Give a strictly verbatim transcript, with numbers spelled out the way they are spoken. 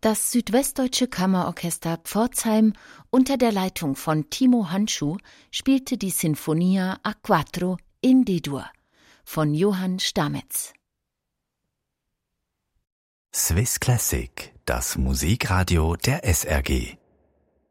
Das Südwestdeutsche Kammerorchester Pforzheim unter der Leitung von Timo Handschuh spielte die Sinfonia a Quattro in D-Dur von Johann Stametz. Swiss Classic, das Musikradio der S R G.